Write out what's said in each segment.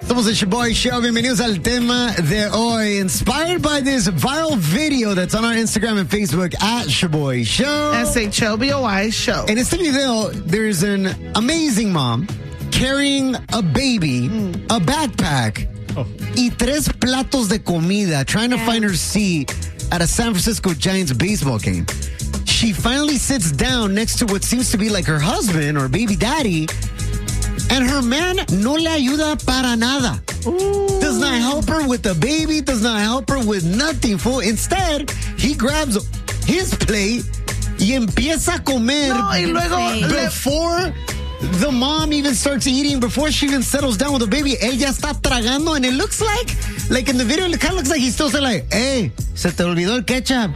Somos el Shaboy Show. Bienvenidos al tema de hoy. Inspired by this viral video that's on our Instagram and Facebook at Shaboy Show. SHOBOY Show. En este video, there's an amazing mom carrying a baby, a backpack, y 3 platos de comida, trying to find her seat at a San Francisco Giants baseball game. She finally sits down next to what seems to be like her husband or baby daddy, and her man no le ayuda para nada. Ooh. Does not help her with the baby, does not help her with nothing. Instead, he grabs his plate y empieza a comer. No, y luego before the mom even starts eating, before she even settles down with the baby, él ya está tragando, and it looks like in the video, it kind of looks like he's still saying like, hey, se te olvidó el ketchup.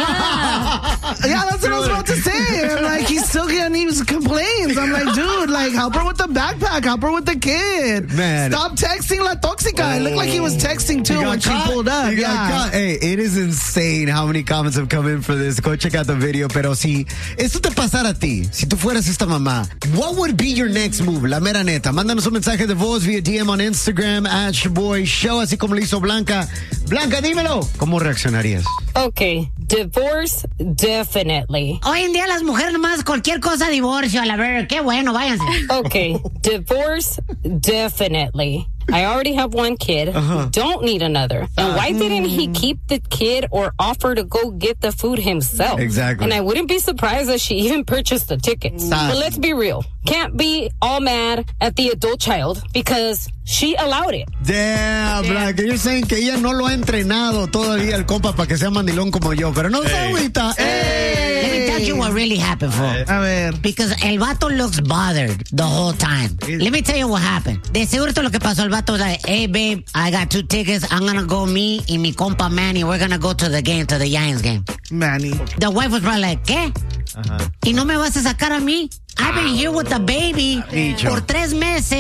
Yeah, that's what I was about to say. I'm like, he's still getting, he complains. I'm like, dude, like, help her with the backpack, help her with the kid. Man. Stop texting La Toxica. It looked like he was texting too when she pulled up. Yeah. Hey, it is insane how many comments have come in for this. Go check out the video. Pero si esto te pasara a ti, si tú fueras esta mamá, what would be your next move? La mera neta. Mándanos un mensaje de voz via DM on Instagram at Shaboy Show, así como lo hizo Blanca. Blanca, dímelo. ¿Cómo reaccionarías? Okay, divorce, definitely. Hoy en día las mujeres nomás cualquier cosa divorcio, a la ver, qué bueno, váyanse. Okay, divorce, definitely. I already have one kid. Don't need another. And why didn't he keep the kid or offer to go get the food himself? Exactly. And I wouldn't be surprised that she even purchased the tickets. But let's be real. Can't be all mad at the adult child because she allowed it. Damn, Blanca, you're saying que ella no lo ha entrenado todavía el compa para que sea mandilón como yo, pero no se agüita. Let me tell you what really happened, for. A ver. Because el vato looks bothered the whole time. Let me tell you what happened. De seguro lo que pasó, el vato was like, hey, babe, I got 2 tickets. I'm gonna go, me y mi compa Manny, we're gonna go to the game, to the Giants game. Manny. The wife was probably like, ¿qué? ¿Y no me vas a sacar a mí? I've been here with the baby por 3 meses.